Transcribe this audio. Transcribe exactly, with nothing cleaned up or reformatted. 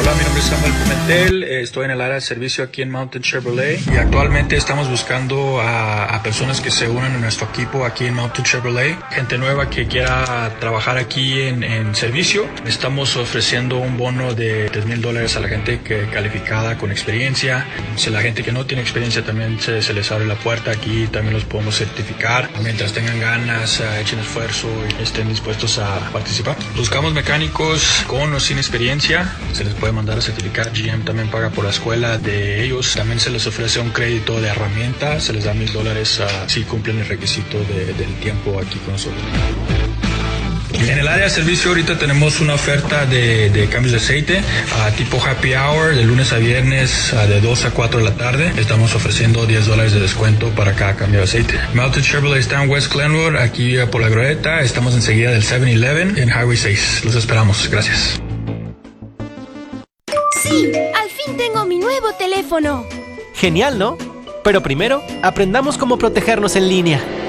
Hola, mi nombre es Samuel Pimentel, eh, estoy en el área de servicio aquí en Mountain Chevrolet y actualmente estamos buscando a, a personas que se unan a nuestro equipo aquí en Mountain Chevrolet, gente nueva que quiera trabajar aquí en, en servicio. Estamos ofreciendo un bono de tres mil dólares a la gente que calificada con experiencia. Si la gente que no tiene experiencia también se, se les abre la puerta, aquí también los podemos certificar. Mientras tengan ganas, uh, echen esfuerzo y estén dispuestos a participar. Buscamos mecánicos con o sin experiencia, se les puede mandar a certificar. G M también paga por la escuela de ellos. También se les ofrece un crédito de herramienta, se les da mil dólares uh, si cumplen el requisito de, del tiempo aquí con nosotros. En el área de servicio ahorita tenemos una oferta de, de cambios de aceite uh, tipo happy hour de lunes a viernes uh, de dos a cuatro de la tarde. Estamos ofreciendo diez dólares de descuento para cada cambio de aceite. Mountain Chevrolet está en West Glenwood, aquí uh, por la Glorieta. Estamos enseguida del seven eleven en Highway seis. Los esperamos. Gracias. ¡Sí! ¡Al fin tengo mi nuevo teléfono! Genial, ¿no? Pero primero, aprendamos cómo protegernos en línea.